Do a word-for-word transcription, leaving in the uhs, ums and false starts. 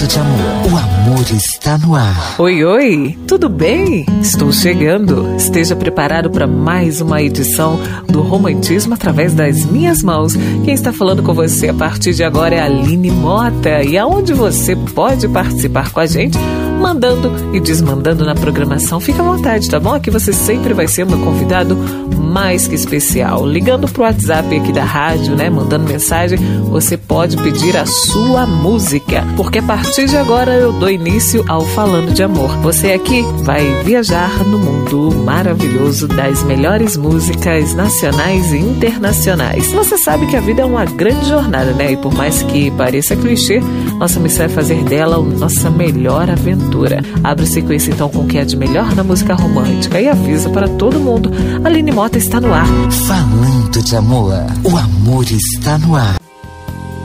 Falando de amor, o amor está no ar. Oi, oi, tudo bem? Estou chegando. Esteja preparado para mais uma edição do Romantismo através das minhas mãos. Quem está falando com você a partir de agora é a Aline Mota. E aonde você pode participar com a gente, mandando e desmandando na programação. Fica à vontade, tá bom? Aqui você sempre vai ser o meu convidado mais que especial. Ligando pro WhatsApp aqui da rádio, né? Mandando mensagem, você pode pedir a sua música. Porque a partir de agora eu dou início ao Falando de Amor. Você aqui vai viajar no mundo maravilhoso das melhores músicas nacionais e internacionais. Você sabe que a vida é uma grande jornada, né? E por mais que pareça clichê, nossa missão é fazer dela a nossa melhor aventura. Abre sequência então com o que é de melhor na música romântica e avisa para todo mundo, Aline Mota está no ar. Falando de amor, o amor está no ar.